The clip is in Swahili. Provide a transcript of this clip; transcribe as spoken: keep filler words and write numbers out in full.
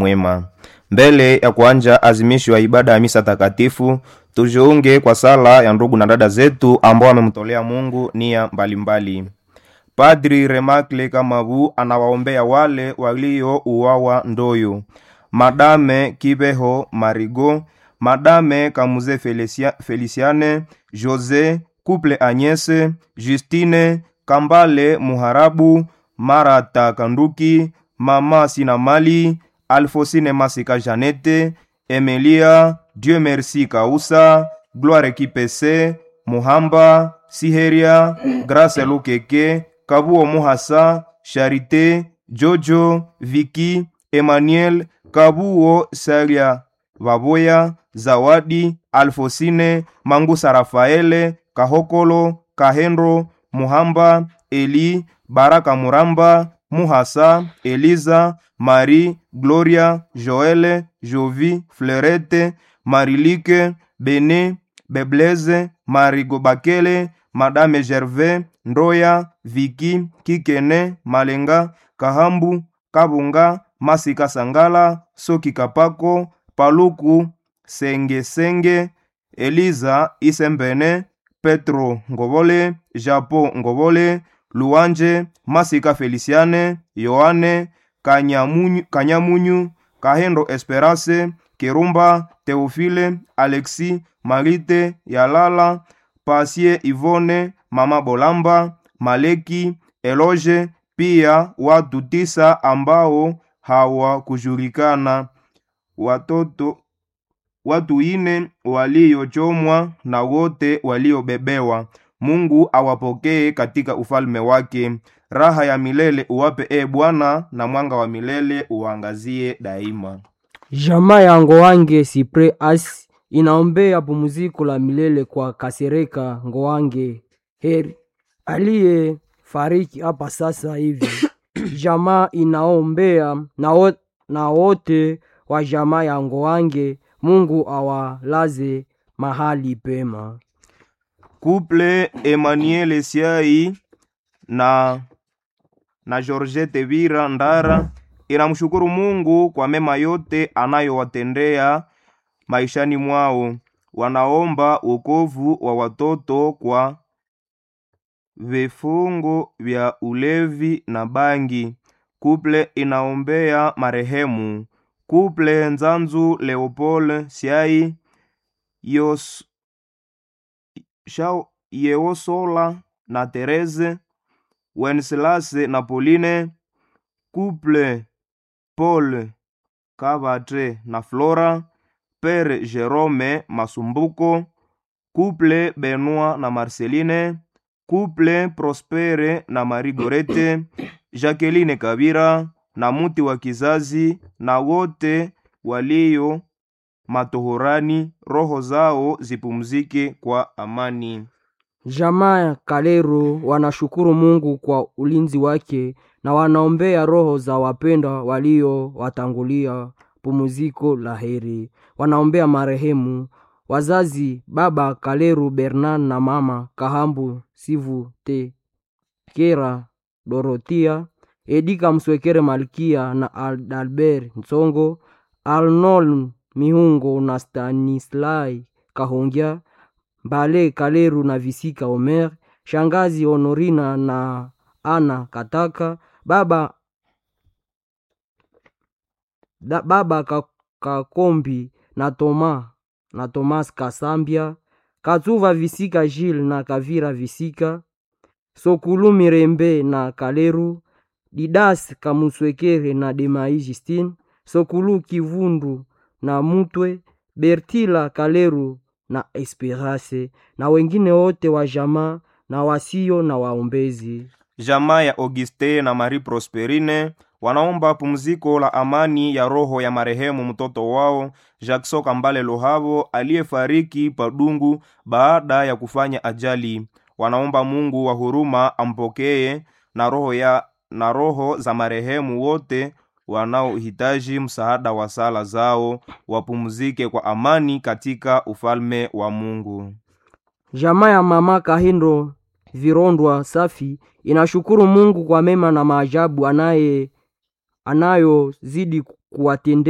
mwema. Mbele ya kuanja azimisho ya ibada ya misa takatifu, tujiunge kwa sala ya ndugu na dada zetu ambao wamemtolea Mungu nia mbalimbali. Padri Remakle Kamabu anawaombea wale walio uwawa Ndoyo, Madame Kibeho Marigo, Madame Kamuze Felicia, Feliciane, Jose, Couple Agnese, Justine, Kambale Muharabu, Marata Kanduki, Mama Sinamali, Alfosine Masika Janete, Emilia, Dieu Merci Kausa, Gloire Kipese, Muhamba, Siheria, Grace Lukeke, Kabuo Muhasa, Charité, Jojo, Vicky, Emmanuel, Kabuo Salia Baboya, Zawadi, Alfosine, Mangusa Rafaele, Kahokolo, Kahenro, Muhamba, Eli, Baraka Muramba, Muhasa, Eliza, Marie, Gloria, Joelle, Jovi, Fleurette, Marilike, Bene, Bebleze, Marigo Bakele, Madame Gervais, Ndoya, Viki, Kikene, Malenga, Kahambu, Kabunga, Masika Sangala, Soki Kapako, Paluku, Senge Senge, Eliza Isembene, Petro Ngobole, Japo Ngobole, Luanje, Masika Feliciane, Yohane, Kanyamunyu, Kanyamunyu, Kahendo Esperance, Kerumba, Teofile, Alexi, Marite, Yalala, Pasie Ivone, Mama Bolamba, Maleki, Eloge, pia watu tisa ambao hawakujulikana, watoto watu ine waliochomwa na wote waliobebewa. Mungu awapokee katika ufalme wake. Raha ya milele uwape e Bwana, na mwanga wa milele uangazie daima. Jamaa ya Ngowange Sipre As inaombea pumziko la milele kwa Kasereka Ngowange Heri aliye fariki hapa sasa hivi. Jamaa inaombea na wote, na wote wa jamaa ya Ngowange, Mungu awalaze mahali pema. Couple Emmanuel Siai na na Georgette Vira Ndara inamshukuru Mungu kwa mema yote anayowatendea maishani mwao. Wanaomba wokovu wa watoto kwa vifungo vya ulevi na bangi. Couple inaombea marehemu Couple Nzanzu Leopold Siai Yos Shao Yeosola na Therese, Wenceslas na Pauline, Couple Paul Kabatre na Flora, Père Jerome Masumbuko, Couple Benoit na Marceline, Couple Prospere na Marie Gorete, Jacqueline Kabira na Muti wa kizazi, na wote walio matohorani, roho zao zipumzike kwa amani. Jamaa Kalero wanashukuru Mungu kwa ulinzi wake na wanaombea roho za wapendwa walio watangulia pumziko la heri. Wanaombea marehemu wazazi Baba Kalero Bernard na Mama Kahambu Sivu Te Kera Dorotia, Edika Mswekere Malkia na Albert Nsongo, Arnold Mihungo na Stanislai Kahongia, Bale Kaleru na Visika Omer, Shangazi Honorina na Ana Kataka, Baba da, Baba Kakombi na Toma na Thomas Kasambia, Katuva Visika Gilles na Kavira Visika, Sokulu Mirembe na Kaleru, Didas Kamuswekere na Demai Justine, Sokulu Kivundu na Mutwe, Bertila Kaleru na Esperance, na wengine wote wa jamaa na wasio na waombezi. Jamaa ya Auguste na Marie Prosperine wanaomba pumziko la amani ya roho ya marehemu mtoto wao Jackson Kambale Lohavo aliyefariki Padungu baada ya kufanya ajali. Wanaomba Mungu wa huruma ampokee na roho ya na roho za marehemu wote wanaohitaji msaada wa sala zao wapumzike kwa amani katika ufalme wa Mungu. Jamaa ya Mama Kahindo Virondwa Safi inashukuru Mungu kwa mema na maajabu anaye anayozidi kuwatendea